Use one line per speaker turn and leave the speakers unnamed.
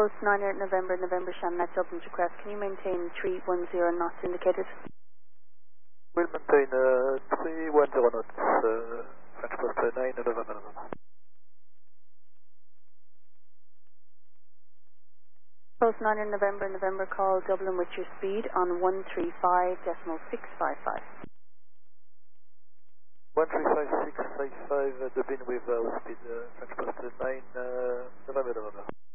Post 98 November, November Shamrock Dublin to Crest. Can you maintain 310 knots indicated?
We'll maintain 310 knots, French Post 9 November.
Post 98 November, November call Dublin with your speed on 135.655.
135.655 Dublin with speed, French Post 9 November.